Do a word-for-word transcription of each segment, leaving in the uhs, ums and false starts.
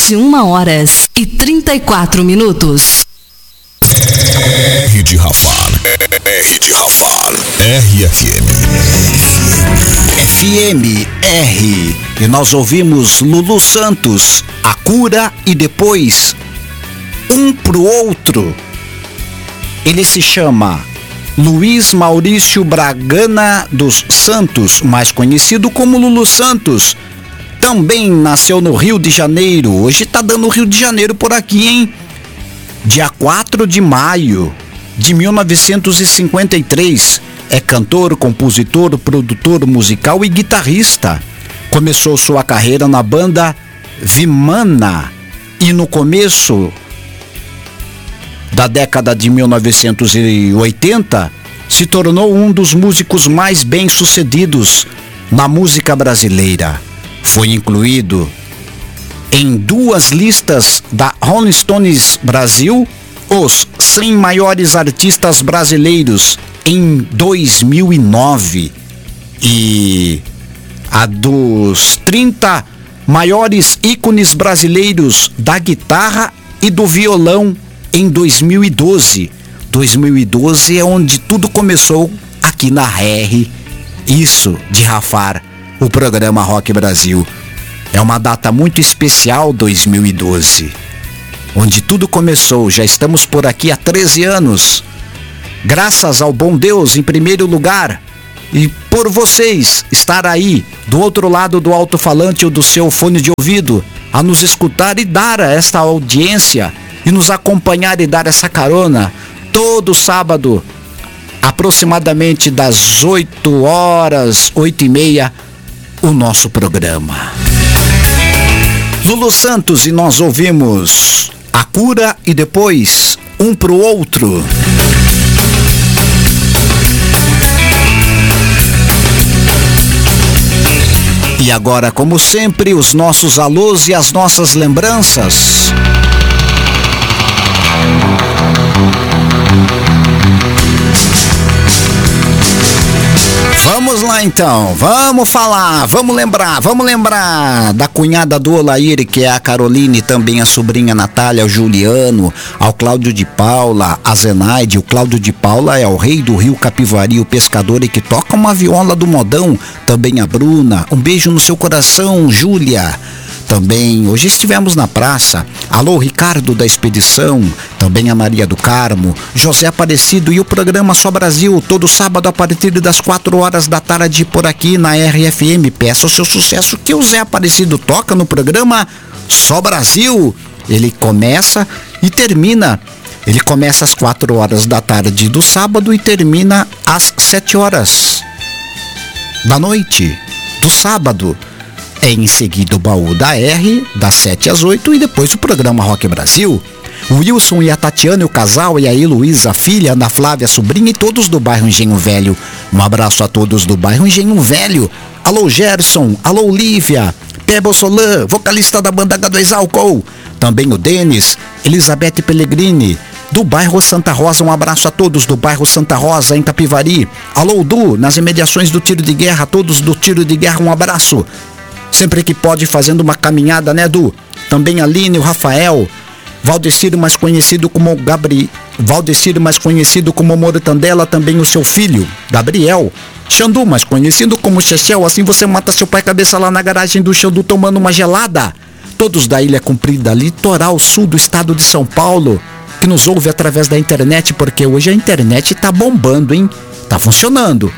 vinte e uma horas e trinta e quatro minutos. R de Rafar. R de Rafar. R F M. F M R. E nós ouvimos Lulu Santos, A Cura, e depois Um Pro Outro. Ele se chama Luiz Maurício Bragana dos Santos, mais conhecido como Lulu Santos. Também nasceu no Rio de Janeiro. Hoje tá dando Rio de Janeiro por aqui, hein? Dia quatro de maio de mil novecentos e cinquenta e três. É cantor, compositor, produtor musical e guitarrista. Começou sua carreira na banda Vimana e no começo da década de mil novecentos e oitenta se tornou um dos músicos mais bem-sucedidos na música brasileira. Foi incluído em duas listas da Rolling Stones Brasil, os cem maiores artistas brasileiros em dois mil e nove, e a dos trinta maiores ícones brasileiros da guitarra e do violão em dois mil e doze. dois mil e doze é onde tudo começou aqui na R. Isso de Rafar, o programa Rock Brasil. É uma data muito especial, dois mil e doze, onde tudo começou. Já estamos por aqui há treze anos. Graças ao bom Deus, em primeiro lugar, e por vocês estar aí do outro lado do alto-falante ou do seu fone de ouvido, a nos escutar e dar esta audiência e nos acompanhar e dar essa carona todo sábado, aproximadamente das oito horas, oito e meia, o nosso programa. Lulu Santos, e nós ouvimos A Cura e depois Um Pro Outro. E agora, como sempre, os nossos alôs e as nossas lembranças. Vamos lá então, vamos falar, vamos lembrar, vamos lembrar da cunhada do Olair, que é a Caroline, também a sobrinha Natália, o Juliano, ao Cláudio de Paula, a Zenaide. O Cláudio de Paula é o rei do Rio Capivari, o pescador, e que toca uma viola do modão. Também a Bruna, um beijo no seu coração, Júlia. Também, hoje estivemos na praça. Alô, Ricardo da Expedição, também a Maria do Carmo, José Aparecido, e o programa Só Brasil, todo sábado a partir das quatro horas da tarde por aqui na R F M. Peça o seu sucesso que o Zé Aparecido toca no programa Só Brasil. Ele começa e termina. Ele começa às quatro horas da tarde do sábado e termina às sete horas da noite do sábado. É em seguida o Baú da R, das sete às oito, e depois o programa Rock Brasil. O Wilson e a Tatiana, o casal, e a Heloísa, a filha, a Ana Flávia, a sobrinha, e todos do bairro Engenho Velho. Um abraço a todos do bairro Engenho Velho. Alô, Gerson, alô, Lívia, Pebo Solan, vocalista da banda H dois Álcool. Também o Denis, Elizabeth Pellegrini, do bairro Santa Rosa. Um abraço a todos do bairro Santa Rosa, em Capivari. Alô, Du, nas imediações do Tiro de Guerra, todos do Tiro de Guerra, um abraço. Sempre que pode, fazendo uma caminhada, né, Du? Também a Aline, o Rafael, Valdeciro, mais conhecido como Gabriel, Valdeciro, mais conhecido como Mortandela, também o seu filho, Gabriel. Xandu, mais conhecido como Chechel, assim você mata seu pai cabeça lá na garagem do Xandu tomando uma gelada. Todos da Ilha Comprida, litoral sul do estado de São Paulo, que nos ouve através da internet, porque hoje a internet tá bombando, hein? Tá funcionando.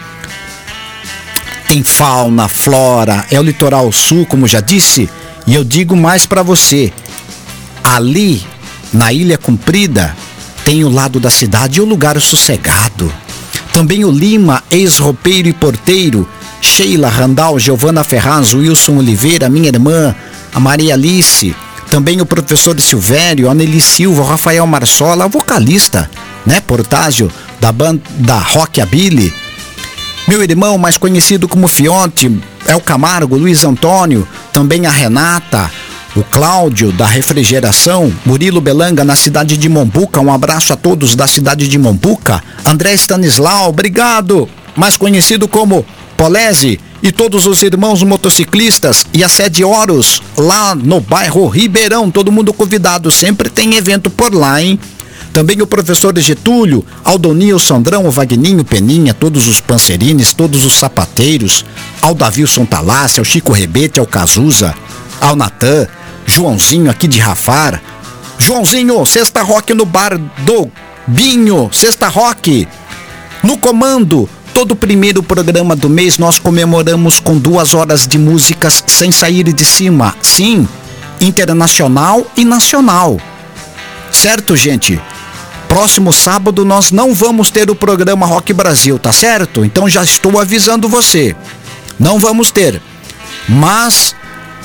Tem fauna, flora, é o litoral sul, como já disse, e eu digo mais para você. Ali, na Ilha Comprida, tem o lado da cidade e o lugar sossegado. Também o Lima, ex-roupeiro e porteiro, Sheila Randal, Giovana Ferraz, Wilson Oliveira, minha irmã, a Maria Alice, também o professor Silvério, a Nelly Silva, o Rafael Marsola, vocalista, né, Portágio, da banda Rockabilly. Meu irmão, mais conhecido como Fionte, é o Camargo, Luiz Antônio, também a Renata, o Cláudio da Refrigeração, Murilo Belanga, na cidade de Mombuca. Um abraço a todos da cidade de Mombuca. André Stanislau, obrigado, mais conhecido como Polese e todos os irmãos motociclistas e a sede Horus, lá no bairro Ribeirão, todo mundo convidado, sempre tem evento por lá, hein? Também o professor Getúlio, Aldonil, Sandrão, o Vagninho, Peninha, todos os pancerines, todos os sapateiros, ao Davilson Talassi, ao Chico Rebete, ao Cazuza, ao Natan, Joãozinho aqui de Rafar. Joãozinho, Sexta Rock no bar do Binho, Sexta Rock. No comando, todo primeiro programa do mês nós comemoramos com duas horas de músicas sem sair de cima. Sim, internacional e nacional. Certo, gente? Próximo sábado nós não vamos ter o programa Rock Brasil, tá certo? Então já estou avisando você. Não vamos ter. Mas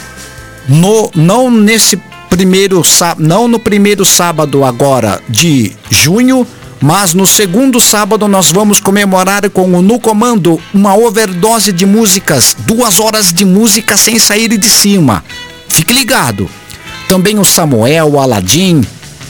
no, não nesse primeiro não no primeiro sábado agora de junho, mas no segundo sábado nós vamos comemorar com o No Comando uma overdose de músicas, duas horas de música sem sair de cima. Fique ligado. Também o Samuel, o Aladim,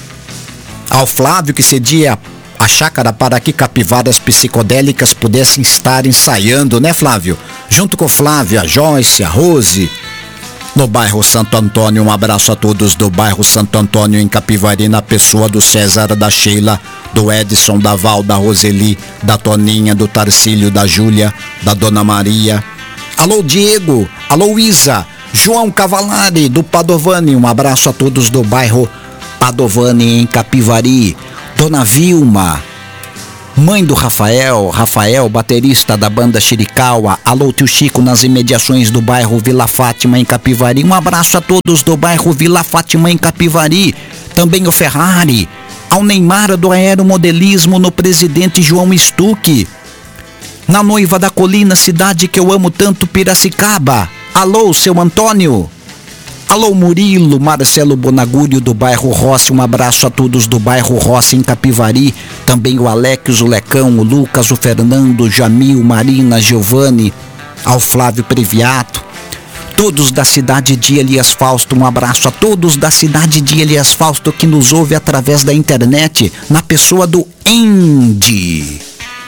ao Flávio que cedia a chácara para que capivaras psicodélicas pudessem estar ensaiando, né, Flávio? Junto com o Flávio, a Joyce, a Rose. No bairro Santo Antônio, um abraço a todos do bairro Santo Antônio em Capivari, na pessoa do César, da Sheila, do Edson, da Val, da Roseli, da Toninha, do Tarcílio, da Júlia, da Dona Maria. Alô, Diego, alô, Isa, João Cavalari, do Padovani, um abraço a todos do bairro Padovani em Capivari. Dona Vilma, mãe do Rafael, Rafael, baterista da banda Chiricaua. Alô, tio Chico, nas imediações do bairro Vila Fátima em Capivari. Um abraço a todos do bairro Vila Fátima em Capivari. Também o Ferrari, ao Neymar do aeromodelismo no Presidente João Stuck. Na Noiva da Colina, cidade que eu amo tanto, Piracicaba. Alô, seu Antônio. Alô, Murilo, Marcelo Bonagúrio do bairro Rossi, um abraço a todos do bairro Rossi em Capivari. Também o Alex, o Lecão, o Lucas, o Fernando, o Jamil, Marina, Giovanni, ao Flávio Previato. Todos da cidade de Elias Fausto, um abraço a todos da cidade de Elias Fausto que nos ouve através da internet, na pessoa do Andy.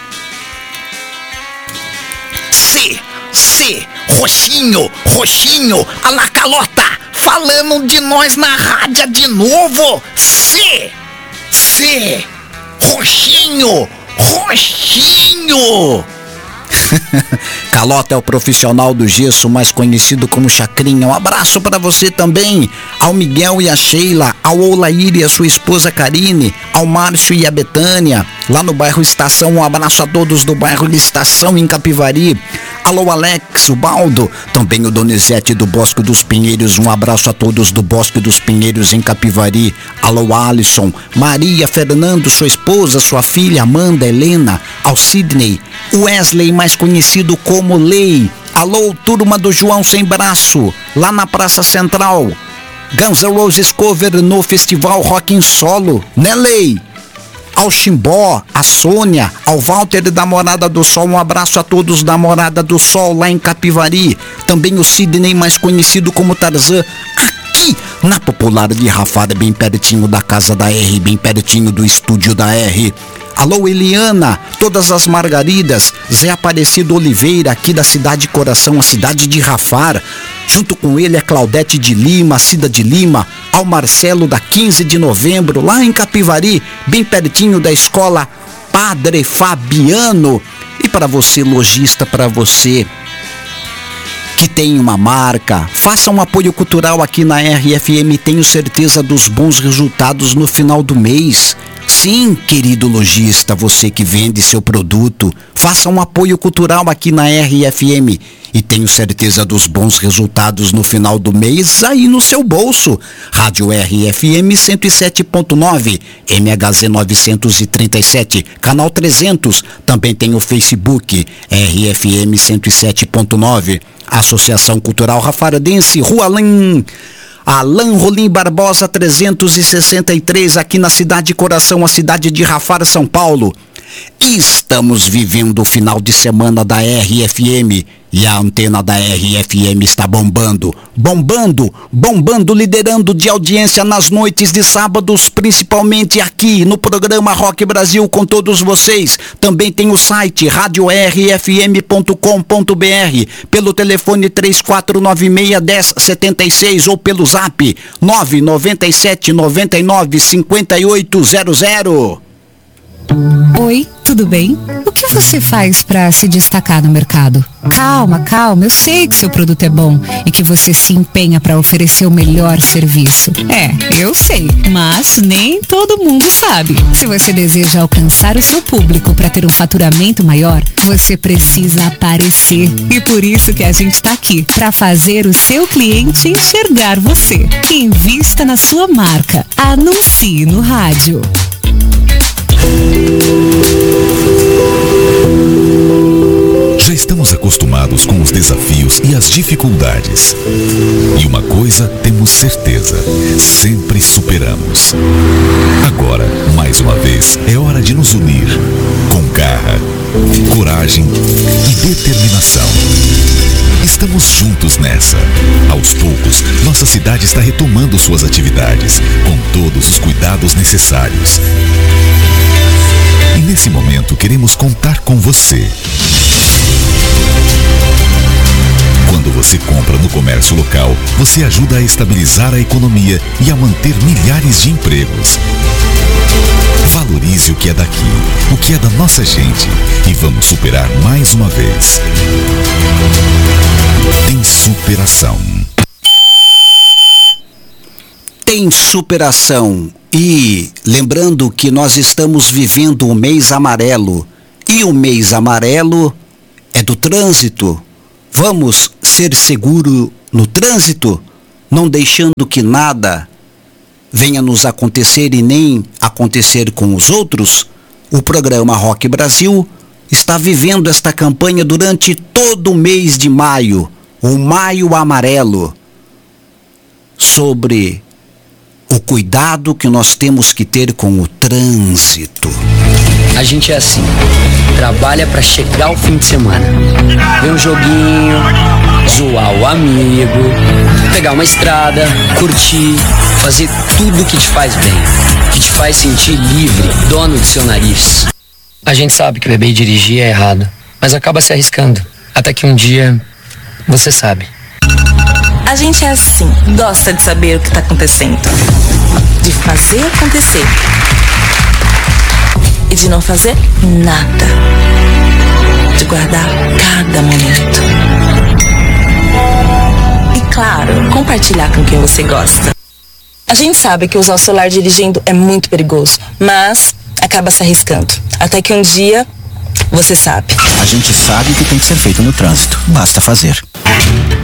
C, C, Roxinho, Roxinho, a la calota, falando de nós na rádio de novo. C, C, Roxinho, Roxinho. Calota é o profissional do gesso, mais conhecido como Chacrinha. Um abraço para você também, ao Miguel e a Sheila, ao Olair e a sua esposa Karine, ao Márcio e a Betânia, lá no bairro Estação. Um abraço a todos do bairro de Estação em Capivari. Alô, Alex, o Baldo, também o Donizete do Bosque dos Pinheiros. Um abraço a todos do Bosque dos Pinheiros em Capivari. Alô, Alisson, Maria, Fernando, sua esposa, sua filha Amanda, Helena, ao Sidney, Wesley, mais conhecido como Lei. Alô, turma do João Sem Braço, lá na Praça Central. Guns N' Roses cover no Festival Rock em Solo, né, Lei? Ao Chimbó, a Sônia, ao Walter da Morada do Sol, um abraço a todos da Morada do Sol lá em Capivari. Também o Sidney, mais conhecido como Tarzan, aqui na Popular de Rafar, bem pertinho da casa da R, bem pertinho do estúdio da R. Alô, Eliana, todas as Margaridas, Zé Aparecido Oliveira, aqui da Cidade Coração, a cidade de Rafar. Junto com ele a Claudete de Lima, Cida de Lima, ao Marcelo da quinze de novembro, lá em Capivari, bem pertinho da escola Padre Fabiano. E para você, lojista, para você que tem uma marca, faça um apoio cultural aqui na R F M, tenho certeza dos bons resultados no final do mês. Sim, querido lojista, você que vende seu produto, faça um apoio cultural aqui na R F M e tenho certeza dos bons resultados no final do mês aí no seu bolso. Rádio R F M cento e sete ponto nove, M H Z novecentos e trinta e sete, canal trezentos, também tem o Facebook R F M cento e sete ponto nove, Associação Cultural Rafarense, Rua Alain Alain Rolim Barbosa trezentos e sessenta e três, aqui na Cidade Coração, a cidade de Rafar, São Paulo. Estamos vivendo o final de semana da R F M E a antena da R F M está bombando, bombando, bombando, liderando de audiência nas noites de sábados, principalmente aqui no programa Rock Brasil com todos vocês. Também tem o site rádio r f m ponto com ponto b r, pelo telefone três quatro nove seis, um zero sete seis ou pelo zap nove nove sete nove nove cinco oito zero zero. Oi, tudo bem? O que você faz para se destacar no mercado? Calma, calma, eu sei que seu produto é bom e que você se empenha para oferecer o melhor serviço. É, eu sei, mas nem todo mundo sabe. Se você deseja alcançar o seu público para ter um faturamento maior, você precisa aparecer. E por isso que a gente está aqui, para fazer o seu cliente enxergar você. Invista na sua marca. Anuncie no rádio. Já estamos acostumados com os desafios e as dificuldades. E uma coisa temos certeza: sempre superamos. Agora, mais uma vez, é hora de nos unir com garra, coragem e determinação. Estamos juntos nessa. Aos poucos, nossa cidade está retomando suas atividades, com todos os cuidados necessários. E nesse momento queremos contar com você. Quando você compra no comércio local, você ajuda a estabilizar a economia e a manter milhares de empregos. Valorize o que é daqui, o que é da nossa gente, e vamos superar mais uma vez. Tem superação. Tem superação. E lembrando que nós estamos vivendo o mês amarelo. E o mês amarelo é do trânsito. Vamos ser seguros no trânsito, não deixando que nada venha nos acontecer e nem acontecer com os outros. O programa Rock Brasil está vivendo esta campanha durante todo o mês de maio, o Maio Amarelo, sobre o cuidado que nós temos que ter com o trânsito. A gente é assim, trabalha pra chegar ao fim de semana, ver um joguinho, zoar o amigo, pegar uma estrada, curtir, fazer tudo que te faz bem, que te faz sentir livre, dono do seu nariz. A gente sabe que beber e dirigir é errado, mas acaba se arriscando, até que um dia você sabe. A gente é assim, gosta de saber o que tá acontecendo, de fazer acontecer e de não fazer nada, de guardar cada momento. E claro, compartilhar com quem você gosta. A gente sabe que usar o celular dirigindo é muito perigoso, mas acaba se arriscando, até que um dia você sabe. A gente sabe o que tem que ser feito no trânsito, basta fazer.